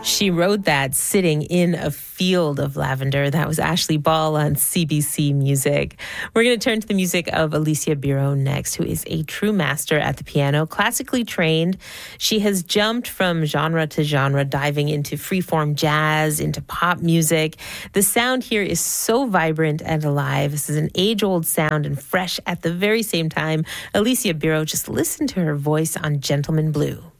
She wrote that sitting in a field of lavender. That was Ashley Ball on CBC Music. We're going to turn to the music of Alicia Biro next, who is a true master at the piano, classically trained. She has jumped from genre to genre, diving into freeform jazz, into pop music. The sound here is so vibrant and alive. This is an age-old sound and fresh at the very same time. Alicia Biro, just listen to her voice on Gentleman Blue.